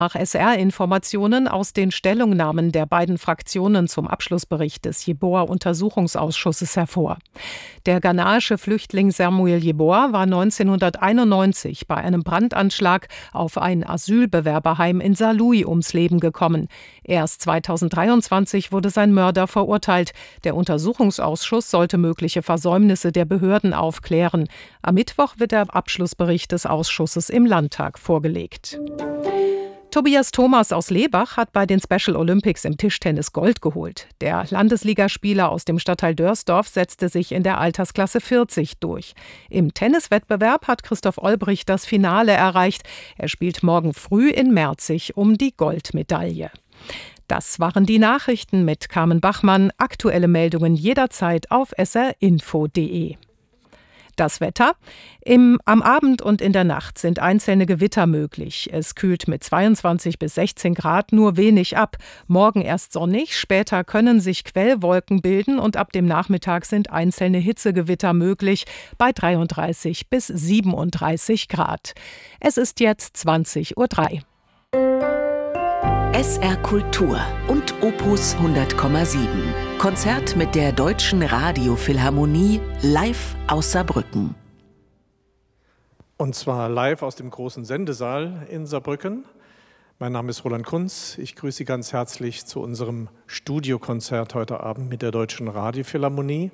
Nach SR-Informationen aus den Stellungnahmen der beiden Fraktionen zum Abschlussbericht des Yeboah-Untersuchungsausschusses hervor. Der ghanaische Flüchtling Samuel Yeboah war 1991 bei einem Brandanschlag auf ein Asylbewerberheim in Saarlouis ums Leben gekommen. Erst 2023 wurde sein Mörder verurteilt. Der Untersuchungsausschuss sollte mögliche Versäumnisse der Behörden aufklären. Am Mittwoch wird der Abschlussbericht des Ausschusses im Landtag vorgelegt. Tobias Thomas aus Lebach hat bei den Special Olympics im Tischtennis Gold geholt. Der Landesligaspieler aus dem Stadtteil Dörsdorf setzte sich in der Altersklasse 40 durch. Im Tenniswettbewerb hat Christoph Olbrich das Finale erreicht. Er spielt morgen früh in Merzig um die Goldmedaille. Das waren die Nachrichten mit Carmen Bachmann. Aktuelle Meldungen jederzeit auf srinfo.de. Das Wetter. Am Abend und in der Nacht sind einzelne Gewitter möglich. Es kühlt mit 22 bis 16 Grad nur wenig ab. Morgen erst sonnig, später können sich Quellwolken bilden und ab dem Nachmittag sind einzelne Hitzegewitter möglich bei 33 bis 37 Grad. Es ist jetzt 20:03 Uhr. SR Kultur und Opus 100,7. Konzert mit der Deutschen Radiophilharmonie live aus Saarbrücken. Und zwar live aus dem großen Sendesaal in Saarbrücken. Mein Name ist Roland Kunz. Ich grüße Sie ganz herzlich zu unserem Studiokonzert heute Abend mit der Deutschen Radiophilharmonie.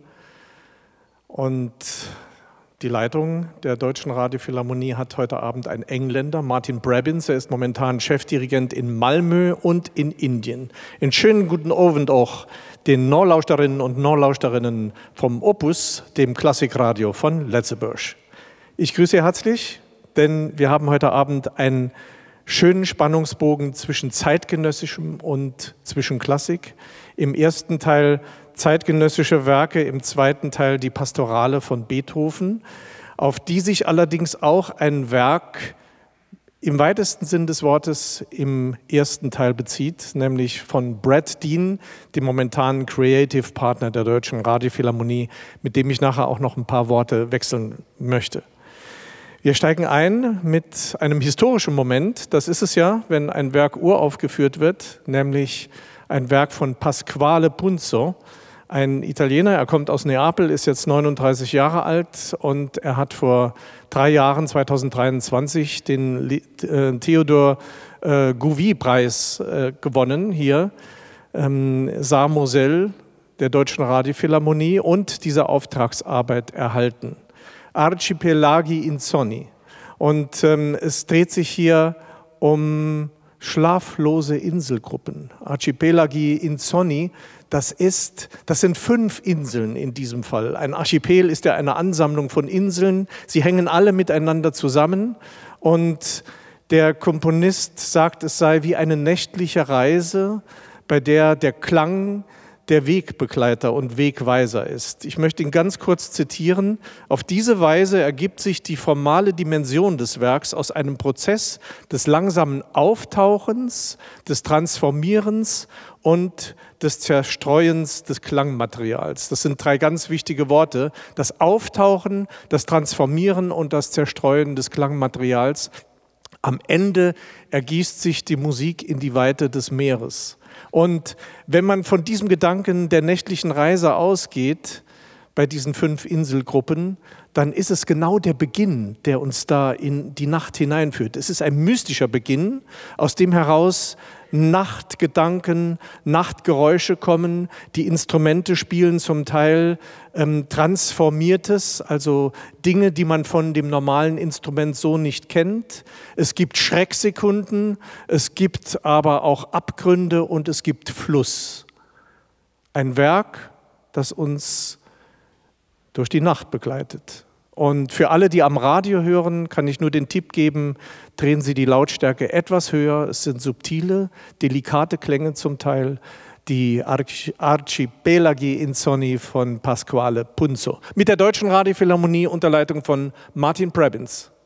Und die Leitung der Deutschen Radiophilharmonie hat heute Abend ein Engländer, Martin Brabbins. Er ist momentan Chefdirigent in Malmö und in Indien. Einen schönen guten Abend auch den Norlauschterinnen und Norlauschterinnen vom Opus, dem Klassikradio von Letzebusch. Ich grüße Sie herzlich, denn wir haben heute Abend einen schönen Spannungsbogen zwischen zeitgenössischem und zwischen Klassik. Im ersten Teil zeitgenössische Werke, im zweiten Teil die Pastorale von Beethoven, auf die sich allerdings auch ein Werk im weitesten Sinn des Wortes im ersten Teil bezieht, nämlich von Brad Dean, dem momentanen Creative Partner der Deutschen Radiophilharmonie, mit dem ich nachher auch noch ein paar Worte wechseln möchte. Wir steigen ein mit einem historischen Moment. Das ist es ja, wenn ein Werk uraufgeführt wird, nämlich ein Werk von Pasquale Punzo, ein Italiener. Er kommt aus Neapel, ist jetzt 39 Jahre alt und er hat vor 3 Jahren, 2023, den Theodor Gouvi-Preis gewonnen hier. Saar Moselle der Deutschen Radiophilharmonie und diese Auftragsarbeit erhalten. Arcipelagi in Sonni. Und es dreht sich hier um schlaflose Inselgruppen. Archipelagi in Sonni, das sind 5 Inseln in diesem Fall. Ein Archipel ist ja eine Ansammlung von Inseln. Sie hängen alle miteinander zusammen. Und der Komponist sagt, es sei wie eine nächtliche Reise, bei der der Klang der Wegbegleiter und Wegweiser ist. Ich möchte ihn ganz kurz zitieren. Auf diese Weise ergibt sich die formale Dimension des Werks aus einem Prozess des langsamen Auftauchens, des Transformierens und des Zerstreuens des Klangmaterials. Das sind 3 ganz wichtige Worte. Das Auftauchen, das Transformieren und das Zerstreuen des Klangmaterials. Am Ende ergießt sich die Musik in die Weite des Meeres. Und wenn man von diesem Gedanken der nächtlichen Reise ausgeht, bei diesen 5 Inselgruppen, dann ist es genau der Beginn, der uns da in die Nacht hineinführt. Es ist ein mystischer Beginn, aus dem heraus Nachtgedanken, Nachtgeräusche kommen. Die Instrumente spielen zum Teil Transformiertes, also Dinge, die man von dem normalen Instrument so nicht kennt. Es gibt Schrecksekunden, es gibt aber auch Abgründe und es gibt Fluss. Ein Werk, das uns durch die Nacht begleitet. Und für alle, die am Radio hören, kann ich nur den Tipp geben, drehen Sie die Lautstärke etwas höher. Es sind subtile, delikate Klänge zum Teil. Die Arcipelagi in Sonni von Pasquale Punzo. Mit der Deutschen Radiophilharmonie unter Leitung von Martin Brabbins.